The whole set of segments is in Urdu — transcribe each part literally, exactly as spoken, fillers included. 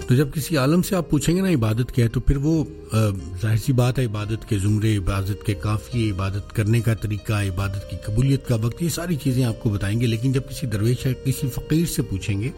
تو جب کسی عالم سے آپ پوچھیں گے نا عبادت کیا ہے تو پھر وہ ظاہر سی بات ہے عبادت کے زمرے، عبادت کے قافیے، عبادت کرنے کا طریقہ، عبادت کی قبولیت کا وقت، یہ ساری چیزیں آپ کو بتائیں گے. لیکن جب کسی درویش یا کسی فقیر سے پوچھیں گے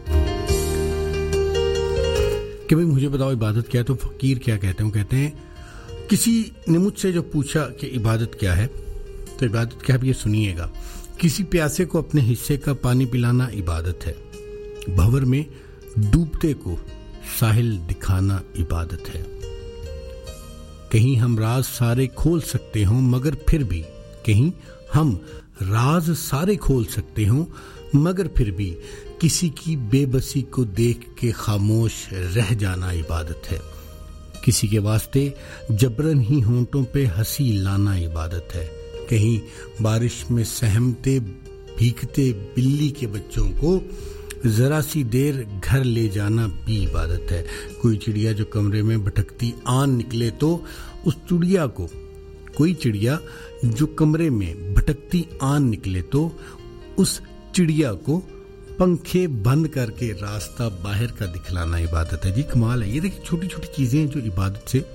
کہ بھئی مجھے بتاؤ عبادت کیا ہے، تو فقیر کیا کہتے ہیں؟ وہ کہتے ہیں کسی نے مجھ سے جو پوچھا کہ عبادت کیا ہے تو عبادت کیا ہے، یہ سنیے گا. کسی پیاسے کو اپنے حصے کا پانی پلانا عبادت ہے. بھور میں ڈوبتے کو ساحل دکھانا عبادت ہے. کہیں ہم راز سارے کھول سکتے ہوں مگر پھر بھی کہیں ہم راز سارے کھول سکتے ہوں مگر پھر بھی کسی کی بے بسی کو دیکھ کے خاموش رہ جانا عبادت ہے. کسی کے واسطے جبرن ہی ہونٹوں پہ ہنسی لانا عبادت ہے. کہیں بارش میں سہمتے بھیگتے بلی کے بچوں کو ذرا سی دیر گھر لے جانا بھی عبادت ہے. کوئی چڑیا جو کمرے میں بھٹکتی آن نکلے تو اس چڑیا کو کوئی چڑیا جو کمرے میں بھٹکتی آن نکلے تو اس چڑیا کو پنکھے بند کر کے راستہ باہر کا دکھلانا عبادت ہے. جی کمال ہے. یہ دیکھیں چھوٹی چھوٹی چیزیں جو عبادت سے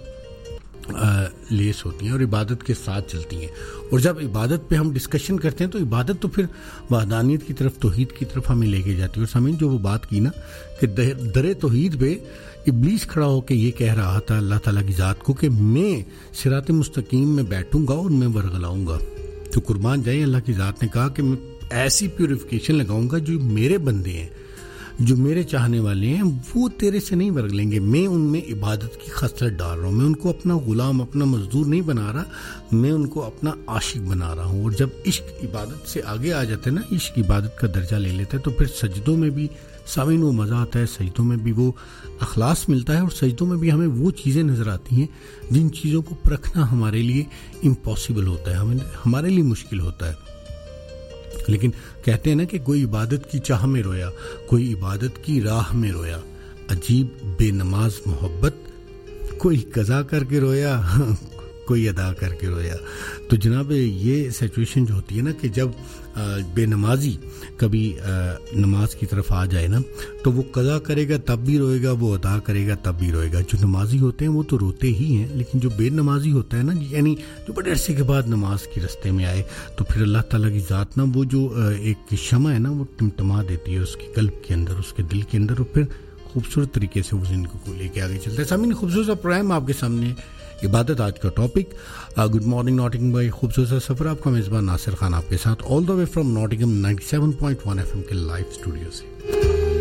لیس ہوتی ہیں اور عبادت کے ساتھ چلتی ہیں. اور جب عبادت پہ ہم ڈسکشن کرتے ہیں تو عبادت تو پھر وحدانیت کی طرف، توحید کی طرف ہمیں لے کے جاتی ہے. اور سامعین جو وہ بات کی نا کہ در توحید پہ ابلیس کھڑا ہو کے یہ کہہ رہا تھا اللہ تعالیٰ کی ذات کو کہ میں صراط مستقیم میں بیٹھوں گا اور میں ورگلاؤں گا، تو قربان جائیں اللہ کی ذات نے کہا کہ میں ایسی پیوریفیکیشن لگاؤں گا جو میرے بندے ہیں، جو میرے چاہنے والے ہیں، وہ تیرے سے نہیں ورگلیں گے. میں ان میں عبادت کی خصلت ڈال رہا ہوں. میں ان کو اپنا غلام، اپنا مزدور نہیں بنا رہا، میں ان کو اپنا عاشق بنا رہا ہوں. اور جب عشق عبادت سے آگے آ جاتا ہے نا، عشق عبادت کا درجہ لے لیتا ہے، تو پھر سجدوں میں بھی سامعین وہ مزہ آتا ہے، سجدوں میں بھی وہ اخلاص ملتا ہے، اور سجدوں میں بھی ہمیں وہ چیزیں نظر آتی ہیں جن چیزوں کو پرکھنا ہمارے لیے امپاسبل ہوتا ہے، ہمیں ہمارے لیے مشکل ہوتا ہے. لیکن کہتے ہیں نا کہ کوئی عبادت کی چاہ میں رویا، کوئی عبادت کی راہ میں رویا، عجیب بے نماز محبت، کوئی قضا کر کے رویا کوئی ادا کر کے رویا. تو جناب یہ سچویشن جو ہوتی ہے نا کہ جب بے نمازی کبھی نماز کی طرف آ جائے نا تو وہ قضا کرے گا تب بھی روئے گا، وہ ادا کرے گا تب بھی روئے گا. جو نمازی ہوتے ہیں وہ تو روتے ہی ہیں، لیکن جو بے نمازی ہوتا ہے نا، یعنی جو بڑے عرصے کے بعد نماز کے رستے میں آئے، تو پھر اللہ تعالیٰ کی ذات نا وہ جو ایک شمع ہے نا وہ ٹمٹما دیتی ہے اس کے قلب کے اندر، اس کے دل کے اندر، اور پھر خوبصورت طریقے سے وہ زندگی کو لے کے آگے چلتا ہے. سامعین خوبصورت سا پروگرام آپ کے سامنے عبادت آج کا ٹاپک. گڈ مارننگ ناٹنگم بائی خوبصورت سفر، آپ کا میزبان ناصر خان آپ کے ساتھ آل دا way from ناٹنگم ninety seven point one F M کے لائیو اسٹوڈیو سے.